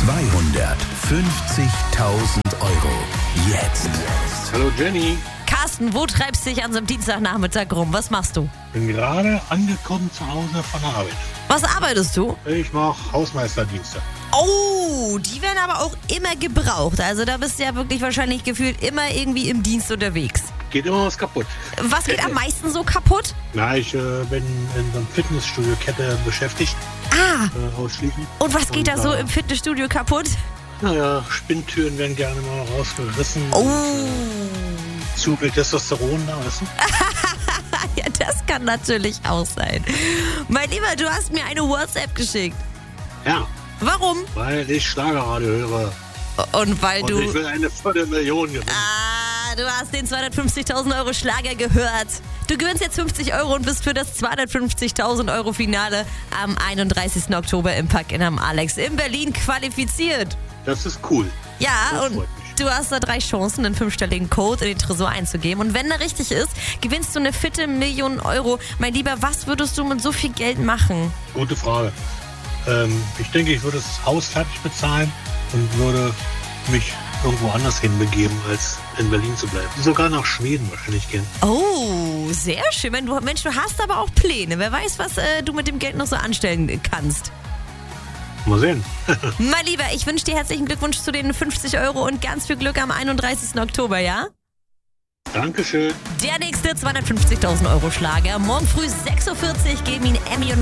Euro. Jetzt. Hallo Jenny. Carsten, wo treibst du dich an so einem Dienstagnachmittag rum? Was machst du? Bin gerade angekommen zu Hause von der Arbeit. Was arbeitest du? Ich mache Hausmeisterdienste. Oh, die werden aber auch immer gebraucht. Also da bist du ja wirklich wahrscheinlich gefühlt immer irgendwie im Dienst unterwegs. Geht immer was kaputt. Was geht am meisten so kaputt? Na, ich bin in so einer Fitnessstudio-Kette beschäftigt. Ausschließlich. Und was geht da so im Fitnessstudio kaputt? Naja, Spinntüren werden gerne mal rausgerissen. Oh. Zu viel Testosteron da, weißt du? Ja, das kann natürlich auch sein. Mein Lieber, du hast mir eine WhatsApp geschickt. Ja, Warum? weil ich Schlagerradio höre. Und weil Und du... ich will eine Viertelmillion gewinnen. Du hast den 250.000 Euro Schlager gehört. Du gewinnst jetzt 50 Euro und bist für das 250.000 Euro Finale am 31. Oktober im Park am Alex in Berlin qualifiziert. Das ist cool. Ja, Das und freut mich. du hast da 3 Chancen, einen 5-stelligen Code in den Tresor einzugeben. Und wenn der richtig ist, gewinnst du eine Viertelmillion Euro. Mein Lieber, was würdest du mit so viel Geld machen? Gute Frage. Ich denke, ich würde das Haus fertig bezahlen und würde mich irgendwo anders hinbegeben, als in Berlin zu bleiben. Sogar nach Schweden wahrscheinlich gehen. Oh, sehr schön. Mensch, du hast aber auch Pläne. Wer weiß, was du mit dem Geld noch so anstellen kannst. Mal sehen. Mein Lieber, ich wünsche dir herzlichen Glückwunsch zu den 50 Euro und ganz viel Glück am 31. Oktober, ja? Dankeschön. Der nächste 250.000 Euro Schlager. Morgen früh 6.40 Uhr geben ihn Emmy und